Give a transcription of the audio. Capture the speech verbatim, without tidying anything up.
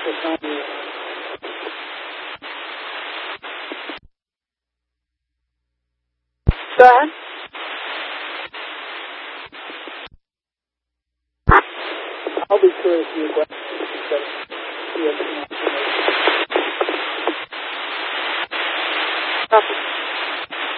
What's on you? Go ahead. I'll be curious to your question. Do you have any information?